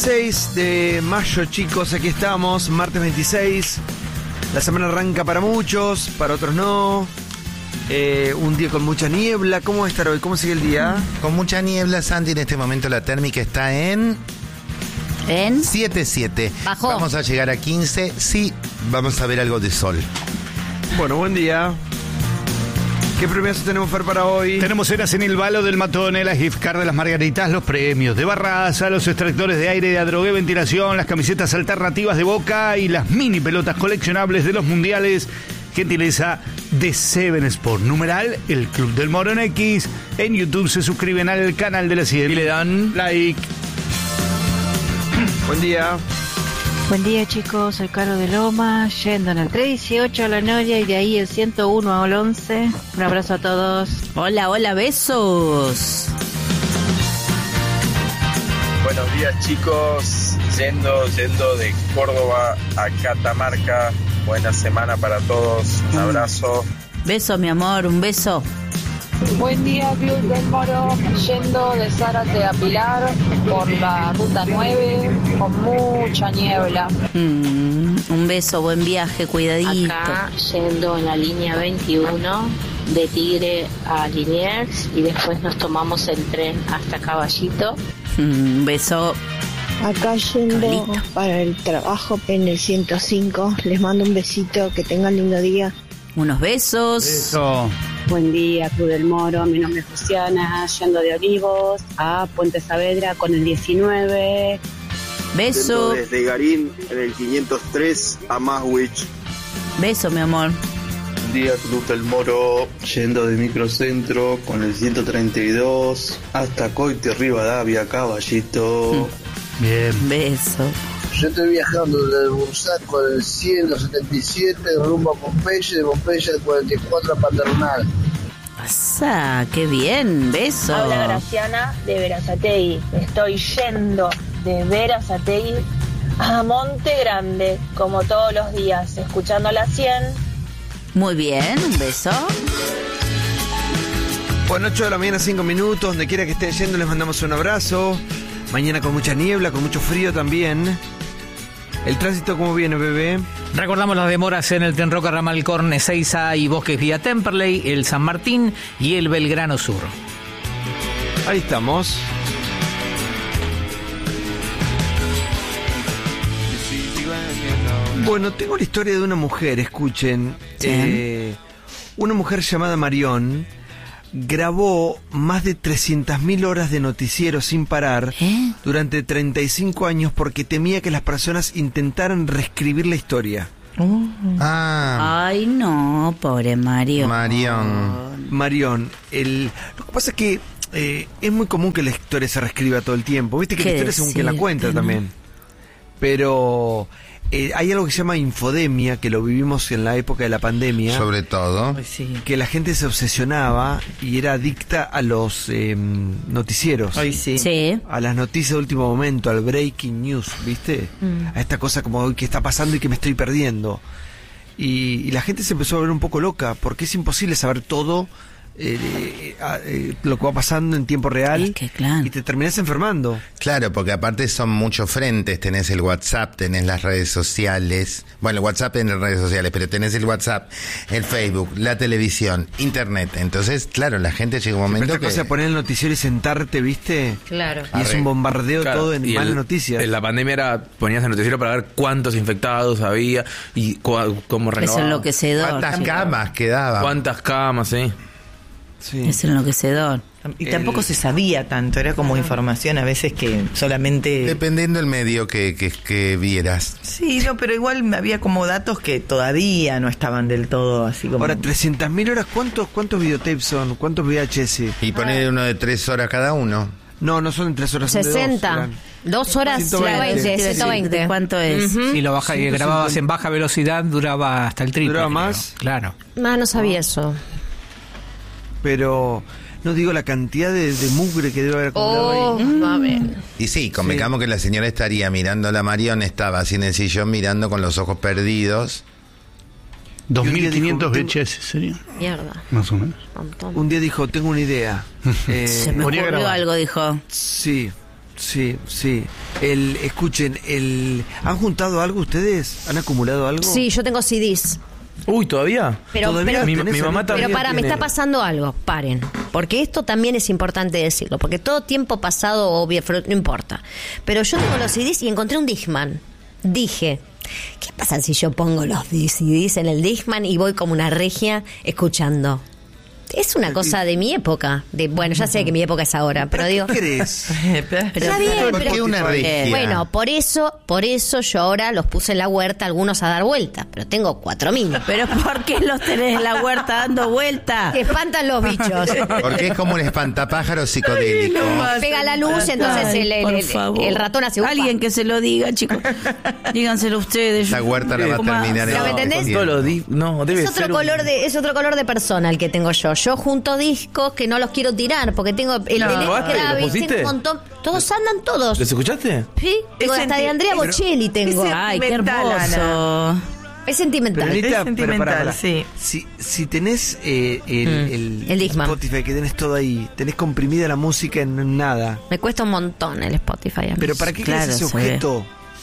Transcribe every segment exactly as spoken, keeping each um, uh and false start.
veintiséis de mayo, chicos, aquí estamos, martes veintiséis. La semana arranca para muchos, para otros no. Eh, un día con mucha niebla. ¿Cómo va a estar hoy? ¿Cómo sigue el día? Con mucha niebla, Santi. En este momento la térmica está en... ¿En? siete siete. Bajó. Vamos a llegar a quince. Sí, vamos a ver algo de sol. Bueno, buen día. ¿Qué premios tenemos, Fer, para hoy? Tenemos cenas en el Balo del Matone, las gift card de las Margaritas, los premios de Barraza, los extractores de aire de Adrogué Ventilación, las camisetas alternativas de Boca y las mini pelotas coleccionables de los mundiales. Gentileza de Seven Sport. Numeral, el Club del Moro en X. En YouTube se suscriben al canal de la cien. Y le dan like. Buen día. Buen día, chicos, soy Caro de Loma, yendo en el tres dieciocho a La Noria y de ahí el ciento uno al once. Un abrazo a todos. Hola, hola, besos. Buenos días, chicos, yendo, yendo de Córdoba a Catamarca. Buena semana para todos, un abrazo. Beso, mi amor, un beso. Buen día, Club del Moro, yendo de Zárate a Pilar por la ruta nueve con mucha niebla. Mm, un beso, buen viaje, cuidadito. Acá yendo en la línea veintiuno de Tigre a Liniers y después nos tomamos el tren hasta Caballito. Mm, un beso. Acá yendo Carlito. para el trabajo en el ciento cinco. Les mando un besito, que tengan lindo día. Unos besos. Eso. Buen día, Club del Moro, mi nombre es Luciana, yendo de Olivos a Puente Saavedra con el diecinueve. Beso. Desde Garín en el quinientos tres a Maswich. Beso, mi amor. Buen día, Club del Moro, yendo de Microcentro con el ciento treinta y dos hasta Coite Rivadavia, Caballito. Bien. Beso. Yo estoy viajando desde Bursac con el ciento setenta y siete rumbo a Pompeya, de Pompeya al cuarenta y cuatro a Paternal. Pasa, qué bien, beso. Habla Graciana de Verazategui. Estoy yendo de Verazategui a Monte Grande, como todos los días, escuchando la cien. Muy bien, un beso. Bueno, ocho de la mañana, cinco minutos. Donde quiera que estén yendo, les mandamos un abrazo. Mañana con mucha niebla, con mucho frío también. ¿El tránsito cómo viene, bebé? Recordamos las demoras en el Tren Roca Ramal Corne, Ezeiza y Bosques vía Temperley, el San Martín y el Belgrano Sur. Ahí estamos. Bueno, tengo la historia de una mujer, escuchen. ¿Sí? Eh, una mujer llamada Marión grabó más de trescientas mil horas de noticiero sin parar ¿Eh? durante treinta y cinco años porque temía que las personas intentaran reescribir la historia. Uh. Ah, Ay, no, pobre Mario. Marión. Marión, el, lo que pasa es que eh, es muy común que la historia se reescriba todo el tiempo. Viste que la ¿Qué historia según que la decirte, cuenta no? también. Pero eh, hay algo que se llama infodemia, que lo vivimos en la época de la pandemia. Sobre todo. Ay, sí. Que la gente se obsesionaba y era adicta a los eh, noticieros. Ay, sí. Sí. A las noticias de último momento, al breaking news, ¿viste? Mm. A esta cosa como que está pasando y que me estoy perdiendo. Y, y la gente se empezó a ver un poco loca, porque es imposible saber todo eh, eh, eh, lo que va pasando en tiempo real. Es que, claro. Y te terminás enfermando. Claro, porque aparte son muchos frentes, tenés el WhatsApp, tenés las redes sociales, bueno, WhatsApp en las redes sociales, pero tenés el WhatsApp, el Facebook, la televisión, internet, entonces, claro, la gente llega un Pero momento esta que... cosa de poner el noticiero y sentarte, ¿viste? Claro. Y es un bombardeo Claro, todo en y malas el- noticias. En la pandemia era, ponías el noticiero para ver cuántos infectados había y cua- cómo Es renovaban. enloquecedor. ¿Cuántas sí. camas quedaban? Cuántas camas, sí. Sí. Es enloquecedor. Y tampoco El- se sabía tanto, era como información a veces que solamente... Dependiendo del medio que, que, que vieras. Sí, no, pero igual había como datos que todavía no estaban del todo así como... Ahora, trescientas mil horas, ¿cuántos, cuántos videotapes son? ¿Cuántos V H S? Y poner uno de tres horas cada uno. No, no son de tres horas, son de dos, sesenta. eran. Dos horas, ciento veinte. ciento veinte. ciento veinte. ¿Cuánto es? Ujú. Si lo baja y grababas en baja velocidad, duraba hasta el triple. ¿Duraba creo. más? Claro. Ah, no sabía eso. Pero no digo la cantidad de, de mugre que debe haber acumulado Oh, ahí. a ver. Y sí, convengamos que la señora estaría mirando a la Marión, estaba así en el sillón mirando con los ojos perdidos. dos Y un día mil quinientos dijo, V H S sería, Mierda. más o menos. Montón. Un día dijo, tengo una idea. Eh, Se me Podría ocurrió grabar. algo, dijo. Sí, Sí, sí. El, escuchen, el, ¿han juntado algo ustedes? ¿Han acumulado algo? Sí, yo tengo C Ds. Uy, ¿todavía? Pero, ¿Todavía pero, mi, mi mamá también pero para, me tiene. está pasando algo, paren. Porque esto también es importante decirlo. Porque todo tiempo pasado, obvio, no importa. Pero yo tengo los C Ds y encontré un Discman. Dije, ¿qué pasa si yo pongo los C Ds en el Discman y voy como una regia escuchando? Es una cosa de mi época. De, bueno, ya sé que mi época es ahora, pero digo. ¿Qué crees? Pero está bien, ¿Por pero- qué una regia? Bueno, por eso, por eso yo ahora los puse en la huerta, algunos a dar vueltas, pero tengo cuatro mil. Pero ¿por qué los tenés en la huerta dando vueltas? Que espantan los bichos. Porque es como un espantapájaro psicodélico. Pega la luz, entonces el, el, Por el- favor. el ratón hace upa. Alguien que se lo diga, chicos. Díganselo ustedes. Esa huerta la va a ¿Cómo? terminar en ¿No me entendés? Con todos los di- no, debe Es otro ser un- color de es otro color de persona el que tengo yo. Yo junto discos que no los quiero tirar porque tengo el de No, Lenny ¿probaste? ¿Lo Kravitz, pusiste? tengo un montón. Todos andan todos. ¿Los escuchaste? Sí, tengo Es hasta de senti- Andrea pero- Bocelli tengo. es Ay, qué sentimental, hermoso. Es sentimental. Pero, Anita, Es sentimental, pero pará, pará. sí. Si, si tenés eh, el, Mm. el, El Discman. Spotify, que tenés todo ahí, tenés comprimida la música en nada. Me cuesta un montón el Spotify. a mí. Pero ¿para qué Claro, querés ese sí. objeto?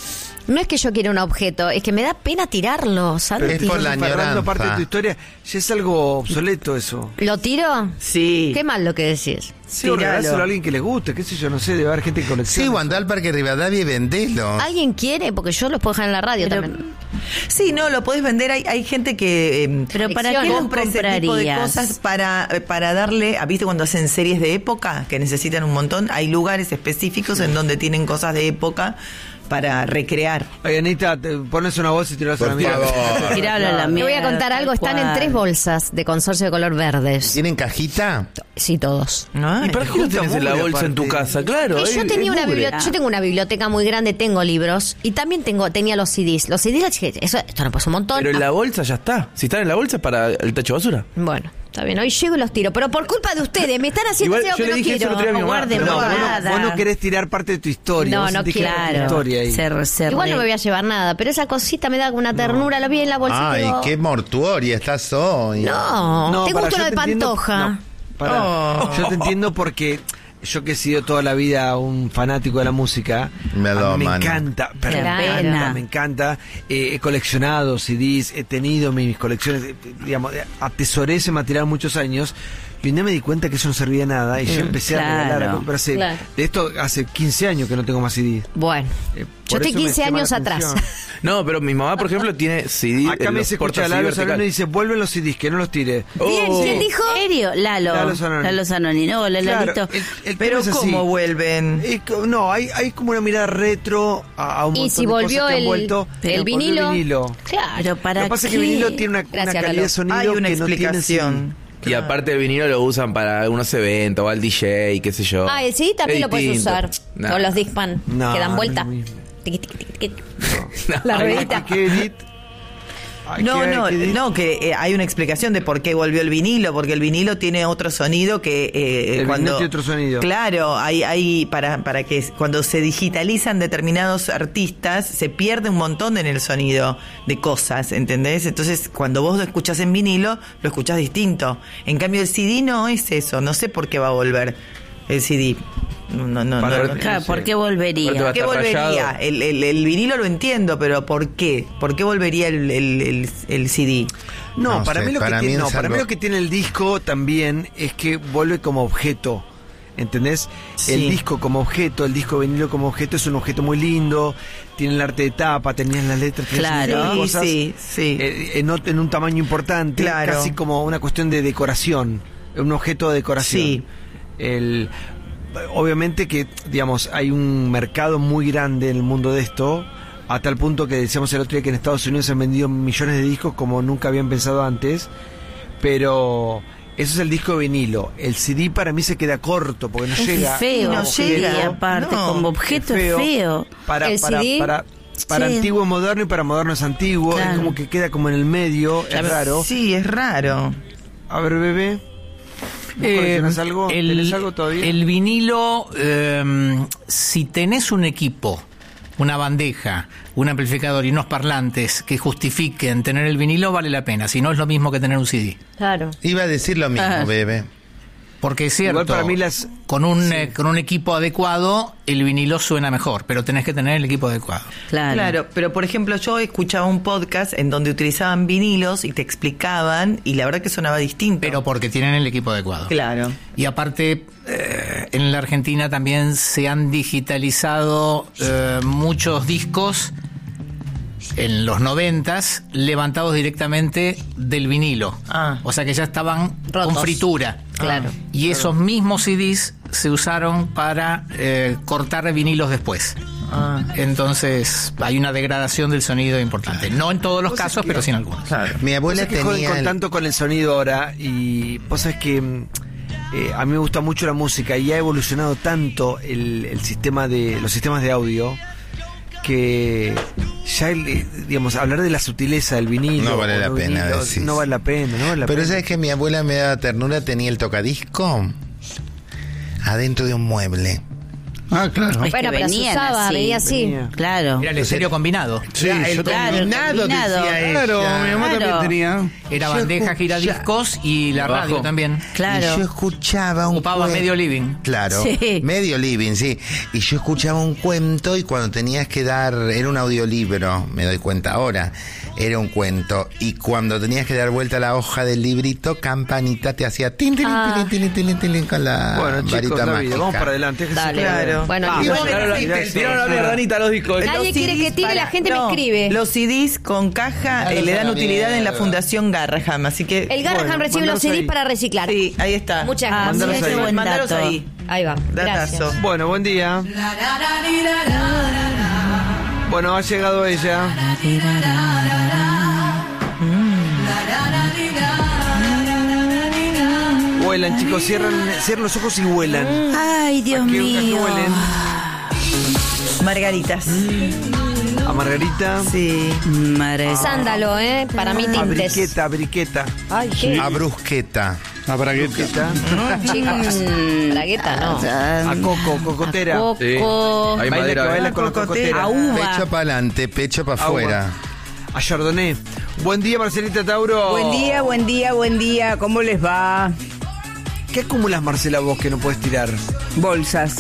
No es que yo quiera un objeto, es que me da pena tirarlo, Santi. Es por la Estás aferrando añoranza. parte de tu historia. Ya es algo obsoleto eso. ¿Lo tiro? Sí. Qué mal lo que decís. Sí, o regaláselo a alguien que le guste, qué sé yo, no sé, debe haber gente que colecciona. Sí, cuando al Parque Rivadavia y vendelo. ¿Alguien quiere? Porque yo los puedo dejar en la radio Pero- también. Sí, no, lo podés vender. Hay, hay gente que eh, Pero ¿para qué los compra ese tipo de comprarías? cosas para, eh, para darle, ¿ah, ¿viste cuando hacen series de época que necesitan un montón? Hay lugares específicos en donde tienen cosas de época para recrear. Oye, Anita, te pones una voz y tiras a la Por mierda. favor. Tiralo a la Te voy a mierda, contar algo, tal están en cual. tres bolsas de consorcio de color verdes. ¿Tienen cajita? Sí, todos. ¿No? ¿Y para qué lo tenés en la mugre, bolsa en tu aparte. casa? Claro. Y es- yo tenía es una mugre. biblioteca, yo tengo una biblioteca muy grande, tengo libros y también tengo tenía los C Ds. Los C Ds, dije, eso esto no pasa un montón. Pero en Ah, la bolsa ya está. Si están en la bolsa es para el tacho de basura. Bueno, está bien, hoy llego y los tiro, pero por culpa de ustedes, me están haciendo Igual algo yo que le no dije eso quiero. el otro día a mi No mamá, guarden pero No, vos nada. no, vos no querés tirar parte de tu historia. No, vos no sentís que quiero. hay tu historia ahí. Ser- ser Igual no re- me voy a llevar nada, pero esa cosita me da una ternura, lo vi en la bolsita. y Ay, digo, qué mortuoria estás hoy. No, No, ¿te pará, gusta yo lo de te entiendo- Pantoja? no, pará. Oh. Yo te entiendo porque yo que he sido toda la vida un fanático de la música, Me a mí me doman. encanta, pero me Claro. encanta, me encanta. Eh, he coleccionado C Ds, he tenido mis colecciones, eh, digamos, eh, atesoré ese material muchos años. Y un día me di cuenta que eso no servía de nada y yo empecé a regalar. claro. Pero hace- Claro. De esto hace quince años que no tengo más C Ds. Bueno, Eh, yo por estoy eso me quince llama años la atrás. atención. No, pero mi mamá, por ejemplo, tiene C D. Acá en me los se escucha portas Lalo vertical. Zanoni y dice, vuelven los C Ds, que no los tire. Bien, Oh. ¿quién dijo? ¿En serio? Lalo. Lalo Zanoni. Lalo Zanoni. No, hola, Claro, Lalito. el- el Pero tema es así. ¿cómo vuelven? Eh, co- no, hay, hay como una mirada retro a, a un Y montón si de volvió cosas que han el- vuelto. el Volvió vinilo. el vinilo. Claro. Pero para Lo que pasa es que el qué? vinilo tiene una, una Gracias, calidad Lalo. de sonido Hay una que no tiene explicación. Y aparte el vinilo lo usan para algunos eventos, o al D J, qué sé yo. Ah, el C D también Es lo puedes distinto. usar. Nah. Con los Discman No, que dan no vuelta. es lo mismo. Tiqui, tiqui, tiqui, tiqui. No. La Hay- ruedita. hay que edit. Hay No, que- no, hay que edit. no, que eh, hay una explicación de por qué volvió el vinilo, porque el vinilo tiene otro sonido que eh, El cuando vinilo tiene otro sonido. Claro, hay, hay para para que cuando se digitalizan determinados artistas se pierde un montón en el sonido de cosas, ¿entendés? Entonces cuando vos lo escuchás en vinilo lo escuchás distinto. En cambio el C D no es eso, no sé por qué va a volver el C D. No, no, no, Para- no. Claro, ¿por qué volvería? Aparte va a ¿Por qué estar volvería? rayado. El, el, el vinilo lo entiendo, pero ¿por qué? ¿Por qué volvería el, el, el, el C D? No, No para, sé, mí lo para que mí tiene, no, es para mí algo- lo que tiene el disco también es que vuelve como objeto. ¿Entendés? Sí. El disco como objeto, el disco vinilo como objeto es un objeto muy lindo, tiene el arte de tapa, tenían las letras, tenías un Claro. montón de Sí, cosas, sí, sí. eh, en, ot- en un tamaño importante, Claro. casi como una cuestión de decoración, un objeto de decoración. Sí. El, obviamente que, digamos, hay un mercado muy grande en el mundo de esto, a tal punto que decíamos el otro día que en Estados Unidos se han vendido millones de discos como nunca habían pensado antes, pero eso es el disco de vinilo. El C D para mí se queda corto porque no Es llega. feo, como no objeto. llega, aparte, como objeto es feo. Para, El para, C D, para, para sí. antiguo es moderno y para moderno es antiguo. Claro. Es como que queda como en el medio, es raro. Sí, es raro. A ver, bebé. ¿Vos coleccionás algo? el, ¿Tenés algo todavía? el vinilo, eh, si tenés un equipo, una bandeja, un amplificador y unos parlantes que justifiquen tener el vinilo, vale la pena. Si no, es lo mismo que tener un C D. Claro. Iba a decir lo mismo, Ah. bebé. Porque es cierto, Igual para mí las... con un sí. eh, con un equipo adecuado el vinilo suena mejor, pero tenés que tener el equipo adecuado. Claro. Claro, pero por ejemplo yo escuchaba un podcast en donde utilizaban vinilos y te explicaban y la verdad que sonaba distinto. Pero porque tienen el equipo adecuado. Claro. Y aparte, eh, en la Argentina también se han digitalizado eh, muchos discos en los noventas levantados directamente del vinilo. Ah. O sea que ya estaban rotos, con fritura. Claro. Y claro. esos mismos C Ds se usaron para eh, cortar vinilos después. Ah. Entonces hay una degradación del sonido importante. No en todos los casos, pero sí en algunos. Claro. Mi abuela tenía... tenía... Con, el... tanto con el sonido ahora, y vos sabés que... Eh, a mí me gusta mucho la música y ha evolucionado tanto el, el sistema de los sistemas de audio que ya el, digamos, hablar de la sutileza del vinilo no vale la no pena vinilo, decís. no vale la pena, no vale la pero pena. sabes que mi abuela me daba ternura, tenía el tocadisco adentro de un mueble. Ah, claro. Es bueno, pero se usaba, así, venía así. Venía. Claro. Era el estéreo combinado. Sí, el, el claro, combinado, el combinado. decía Claro, ella. mi mamá Claro. también tenía. Era Yo bandeja, escucha- giradiscos y la Abajo. radio también. Claro. Y yo escuchaba un Ocupaba cuen- medio living. Claro, Sí. medio living, sí. Y yo escuchaba un cuento y cuando tenías que dar, era un audiolibro, me doy cuenta ahora, era un cuento. Y cuando tenías que dar vuelta a la hoja del librito, Campanita te hacía tin, tin, Ah. tin, tin, tin, tin, tin, con la Bueno, chicos, varita David, mágica. vamos para adelante. que Dale, se- claro. Bueno, Ah, y bueno, bueno, tiraron la- Gracias. tiraron la mierda, Anita, los discos. Nadie Los quiere C Ds que tire, la gente me no, escribe. Los C Ds con caja eh, le dan utilidad en la Fundación Garraham, así que... el Garraham Bueno, recibe los mandaros C Ds ahí. para reciclar. Sí, ahí está. Muchas Ah, gracias. Mandaros ahí. buen Mandaros dato. ahí. Ahí va. Datazo. Gracias. Bueno, buen día. Bueno, ha llegado ella. Vuelan, chicos, cierran, cierran los ojos y vuelan. Ay, Dios ¿A qué- a qué mío. huelen? Margaritas. A Margarita. Sí. Madre. Sándalo, ¿eh? Para mí A tintes. briqueta, a briqueta. Ay, qué. A brusqueta. La bragueta. Briqueta. Chicos. Bragueta, no. A coco, cocotera. Coco. Sí. Hay Baila madera. que baila ¿eh? con la cocotera. A uva. Pecho para adelante, pecho para Agua. afuera. A Chardonnay. Buen día, Marcelita Tauro. Buen día, buen día, buen día. ¿Cómo les va? ¿Qué acumulas, Marcela, vos que no puedes tirar? Bolsas.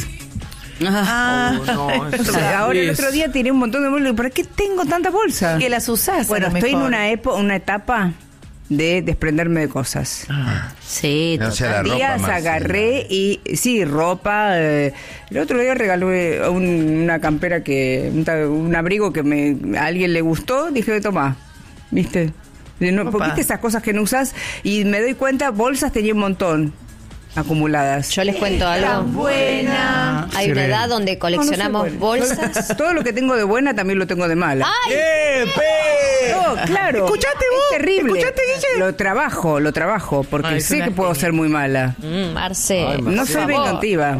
Ah. Oh, no, eso- O sea, ahora el otro día tiré un montón de bolsas. ¿Para qué tengo tantas bolsas? Que las usás. Bueno, a lo estoy en mejor. una, epo- una etapa de desprenderme de cosas. Sí, No sea la ropa, Días Marcela. agarré y sí, ropa. eh, el otro día regalé un- una campera que, un, ta- un abrigo que me a alguien le gustó. Dije, toma, ¿viste? Y No, Opa. ¿viste esas cosas que no usas? Y me doy cuenta, bolsas tenía un montón acumuladas. Yo les cuento algo. Buena. Hay una edad donde coleccionamos No, no sé, bueno. bolsas. Todo lo que tengo de buena también lo tengo de mala. ¡Ay! No, claro. Escuchate es vos, terrible. escuchate, Guille. Lo trabajo, lo trabajo, porque Ay, es sé una que puedo genia. ser muy mala. Mm, Marce. Ay, No Marcela. soy por favor. vengativa.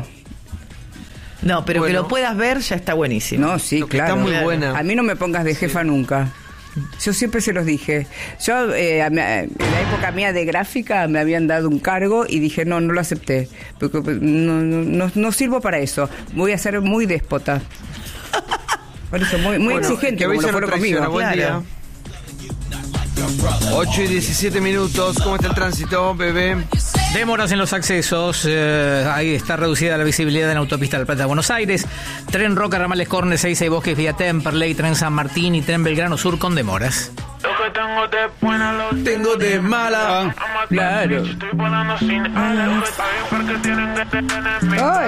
No, pero que Bueno. lo puedas ver ya está buenísimo. No, sí, Lo que claro. está muy buena. A mí no me pongas de jefa nunca. Yo siempre se los dije. Yo, eh, a mi- en la época mía de gráfica, me habían dado un cargo y dije, no, no lo acepté. Porque no, no, no sirvo para eso. Voy a ser muy déspota. Por eso, muy, muy Bueno, exigente, que como avisa lo no fueron traiciona. conmigo. Buen Claro. día. ocho y diecisiete minutos. ¿Cómo está el tránsito, bebé? Demoras en los accesos, eh, ahí está reducida la visibilidad en la autopista del Plata de Buenos Aires, tren Roca, Ramales Cornes, seis y Bosques vía Temperley, tren San Martín y tren Belgrano Sur con demoras. Tengo de mala. Claro. Ay.